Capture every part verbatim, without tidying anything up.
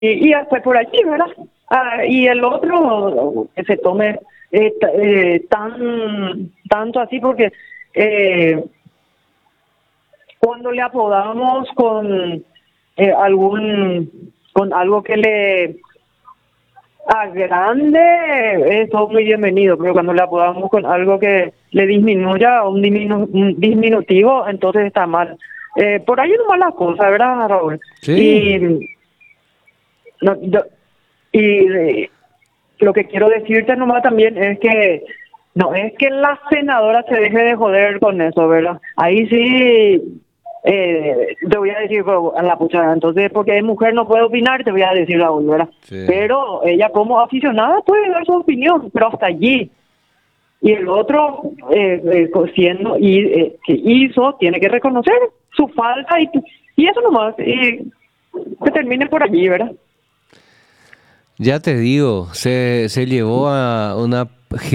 y, y hasta por allí, ¿verdad? Ah, y el otro que se tome eh, t- eh, tan tanto así porque eh, cuando le apodamos con eh, algún con algo que le agrande, es todo muy bienvenido, pero cuando le apodamos con algo que le disminuya un, diminu- un disminutivo, entonces está mal. Eh, por ahí no la cosa, ¿verdad, Raúl? Sí. Y no, yo- y eh, lo que quiero decirte nomás también es que no es que la senadora se deje de joder con eso, ¿verdad? Ahí sí eh, te voy a decir pero, a la puchada, entonces porque es mujer no puede opinar, te voy a decir la ¿verdad? Sí. Pero ella como aficionada puede dar su opinión, pero hasta allí. Y el otro, eh, eh, siendo y eh, que hizo, tiene que reconocer su falta y, y eso nomás, y que termine por allí, ¿verdad? Ya te digo, se, se llevó a una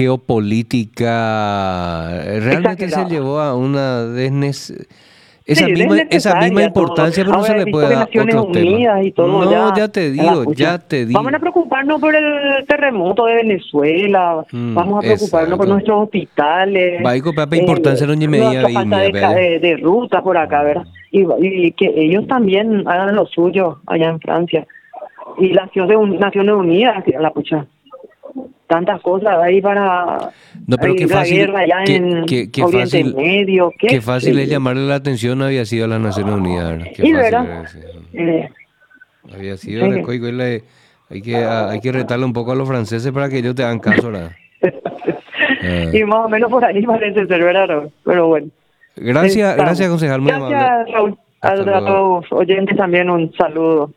geopolítica, realmente se Exagerada. llevó a una desnes, esa Sí, misma, esa misma desnecessaria todo. importancia, pero no se Ahora he le visto puede que dar Naciones otros temas. Unidas y todo No, ya, ya te a la digo, ya pucha. te Vamos a digo. preocuparnos por el terremoto de Venezuela, Mm, vamos a preocuparnos por exacto. nuestros hospitales, Baico, papá, importancia eh, no ni medida nuestra ahí, falta de, mía, ca- pe. de, de ruta por acá, ¿verdad? Y, y que ellos también hagan lo suyo allá en Francia. Y las Naciones Naciones Unidas, que a la pucha. Tantas cosas ahí para No, pero qué eh, la fácil, guerra allá qué, en qué, qué Oriente fácil, Medio, qué qué sé fácil es yo. llamarle la atención había sido a las Naciones Unidas, ¿verdad? Qué Y fácil verdad, era, sí. eh, Había sido, ahora, sí. coi, coi, le- hay que, a- hay que retarle un poco a los franceses para que ellos te hagan caso, ¿verdad? Y Ah. más o menos por ahí parece ser, ¿verdad, Raúl? Pero bueno, Gracias, estamos. gracias, concejal, muy amable. Gracias, Raúl. A, Hasta a luego. todos oyentes también un saludo.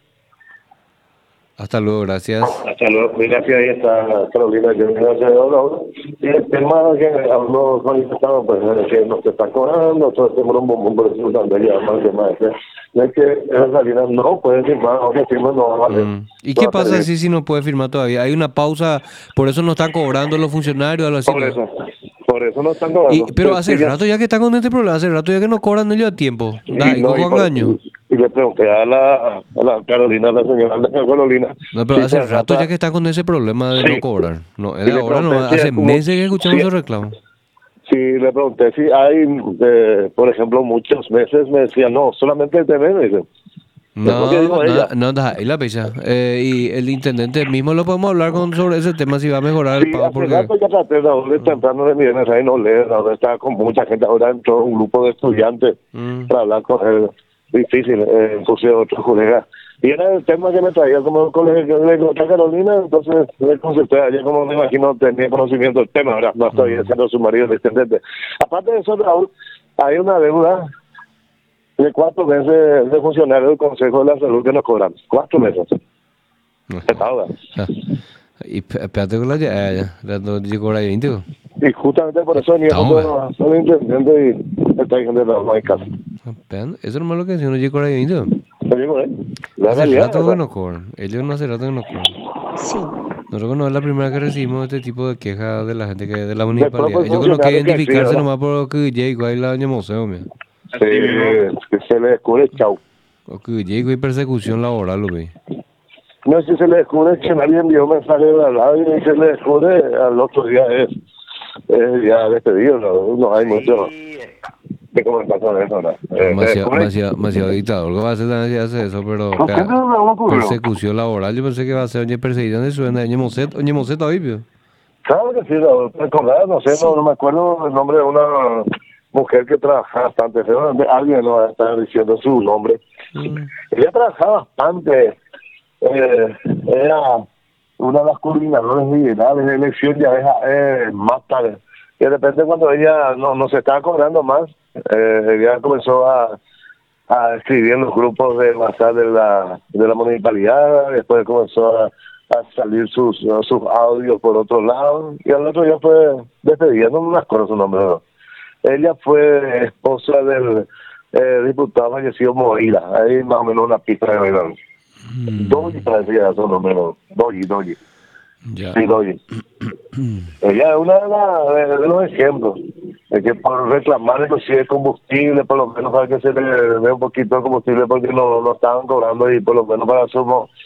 Hasta luego, gracias. Hasta luego, muy gracias, ahí está Carolina, que me hace ahora. Y el tema que habló con el Estado, pues es que no se está cobrando, todo este murmullo por eso también ya más que más. No es que en realidad no puede firmar, aunque firma no va a valer. Mm. ¿Y No qué va a pasa servir. si, si no puede firmar todavía? Hay una pausa, por eso no están cobrando los funcionarios, algo así, Por ¿no? eso, por eso no están cobrando. Y, pero hace Sí, ya- rato ya que están con este problema, hace rato ya que no cobran ellos a tiempo. Da, y y no, y, cojo por, engaño. y le pregunté a la, a la Carolina, a la señora de Carolina, No, pero si hace se rato ya trata, que está con ese problema de no sí, cobrar. No, es y de le ahora, no, pregunté si hace hubo, meses que escuchamos si, esos reclamos. si le pregunté si hay, eh, por ejemplo, muchos meses, me decía, no, solamente este mes, me dice. Es lo que No, dijo no, ella. no, da ahí la fecha. Eh, y el intendente mismo lo podemos hablar con sobre ese tema si va a mejorar el Sí, pago hace porque... rato ya traté de de temprano de mi ahí no leer, ahora está con mucha gente, ahora entró un grupo de estudiantes Mm. para hablar con él. Difícil, eh, puse otro colega. Y era el tema que me traía como colega de otra Carolina, entonces le consulté ayer, como me imagino, tenía conocimiento del tema, ahora no estoy Mm. siendo su marido el intendente. Aparte de eso, Raúl, hay una deuda de cuatro meses de funcionarios del Consejo de la Salud que nos cobran. Cuatro meses. Esta deuda. Ja. Y pe- espérate con la ya, ya, ya, ya no llegó ahora ahí, tío. Y justamente por eso venía Toma. con todo el intendente y está diciendo no, no hay caso. Espérate, eso es lo que si no llegó ahora ahí, tío. Te digo, ¿eh? La Hace realidad rato es que esa. no cobran. Ellos no hace rato que no cobran. Sí. Nosotros no es la primera que recibimos este tipo de quejas de la gente que de la Después, municipalidad. pues, Ellos que no quieren funcionarios que identificarse exhiben, nomás por que llegó ahí la doña Museo, mira. Sí, que se le descubre, chau. O que llegó y persecución laboral, lo ve. No, si se le descubre que nadie envió un mensaje de la radio y se le descubre, al otro día es, es ya despedido, no, no hay mucho de comentar sobre eso, ¿no? Eh, se Demasiado, descubre- demasiado, demasiado dictador. ¿Qué va a hacer la necesidad de hacer eso? Pero ¿Por qué pea- no me ocurrió? persecución laboral, yo pensé que va a ser doña perseguición de su doña Moset, doña Moset ahí, pio. Claro que sí, lo recordar, no sé, no, no me acuerdo el nombre de una mujer que trabajaba bastante, seguramente alguien no va a estar diciendo su nombre. Mm. Ella trabajaba bastante, eh, era una de las coordinadoras liberales de elección, ya es eh, más tarde. Y de repente cuando ella no, no se estaba cobrando más, eh, ella comenzó a, a escribir en los grupos de WhatsApp de la, de la municipalidad, después comenzó a, a salir sus, sus audios por otro lado, y al otro día fue despedida, no me acuerdo su nombre, no. Ella fue esposa del eh, diputado fallecido Moira, ahí más o menos una pista de bailar. Mm. Doyi parecía su nombre, no. Doyi, Doyi. Ya. Sí, Doyi. Ella es una de, la- de- de los ejemplos de que por reclamar inclusive combustible, por lo menos para que se le dé un poquito de combustible porque no, no estaban cobrando y por lo menos para su,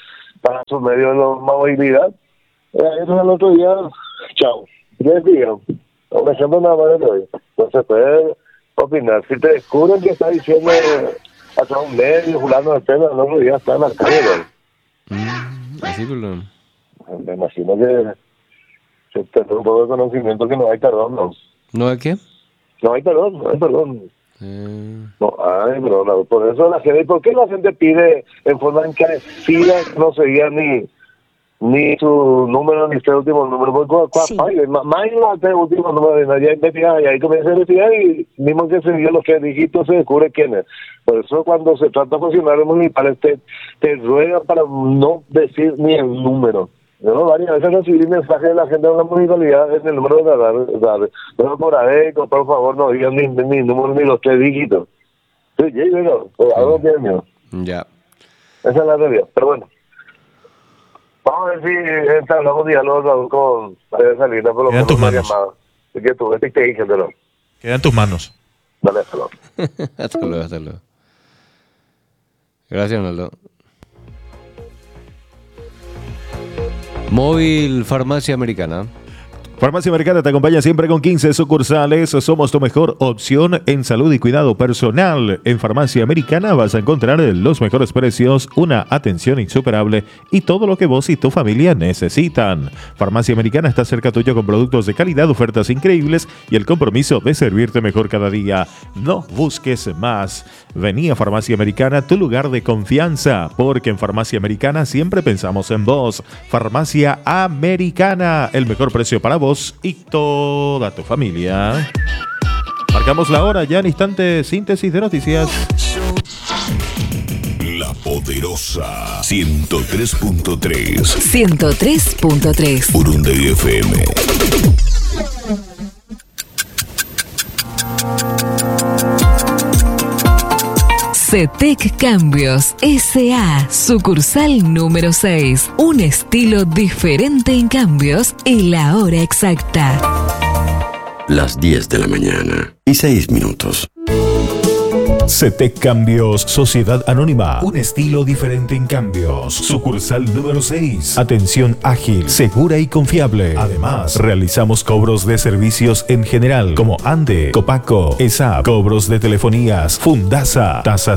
para su medio de la movilidad. Eh, entonces al otro día, chao. Les digo, un ejemplo nada más de hoy. No se puede opinar. Si te descubren que está diciendo hasta un medio, fulano de pelo, el otro día está en la calle, ¿no? Mm, así pues lo... Me imagino que se tendrá un poco de conocimiento que no hay perdón, ¿no? ¿No hay qué? No hay perdón, no hay perdón. Eh... No hay perdón. Por eso la gente, ¿por qué la gente pide en forma encarecida que no seguía ni ni su número ni este último número? ¿Cuál, cuál Sí. falla? Más más en la este último número, ya investigar, y ahí comienza a investigar y mismo que se dio los tres dígitos se descubre quién es. Por eso cuando se trata de funcionarios municipales te, te ruegan para no decir ni el número. Yo no varias veces recibí mensajes de la gente de la municipalidad en el número de radar. Pero por ahí, por favor, no digan ni ni número ni los tres dígitos. Sí, sí, pero algo tiene miedo. Ya. Esa es la realidad. Pero bueno. Vamos a ver si entablamos diálogo con María Salinas, por lo Queda en menos tus una manos. llamada. Así que tú, este te dije, pero Queda en tus manos. dale, hasta luego. Hasta luego, hasta luego. Gracias, Ronaldo. Móvil Farmacia Americana. Farmacia Americana te acompaña siempre con quince sucursales. Somos tu mejor opción en salud y cuidado personal. En Farmacia Americana vas a encontrar los mejores precios, una atención insuperable y todo lo que vos y tu familia necesitan. Farmacia Americana está cerca tuyo con productos de calidad, ofertas increíbles y el compromiso de servirte mejor cada día. No busques más. Vení a Farmacia Americana, tu lugar de confianza, porque en Farmacia Americana siempre pensamos en vos. Farmacia Americana, el mejor precio para vos y toda tu familia. Marcamos la hora ya en instante, síntesis de noticias. La Poderosa ciento tres punto tres ciento tres punto tres. Urunday F M. CETEC Cambios S A, sucursal número seis. Un estilo diferente en cambios y la hora exacta. Las diez de la mañana y seis minutos. CETEC Cambios, Sociedad Anónima. Un estilo diferente en cambios. Sucursal número seis. Atención ágil, segura y confiable. Además, realizamos cobros de servicios en general, como ANDE, Copaco, ESAP, cobros de telefonías, Fundasa, tasas